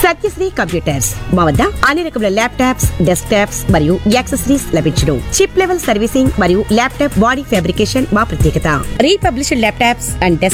Satyasri computers మా వద్ద అన్ని రకముల ల్యాప్టాప్స్, డెస్క్ టాప్స్ మరియు యాక్సెసరీస్ లభించును. చిప్ లెవెల్ సర్వీసింగ్ మరియు ల్యాప్టాప్ బాడీ ఫ్యాబ్రికేషన్ మా ప్రత్యేకత. Republished laptops and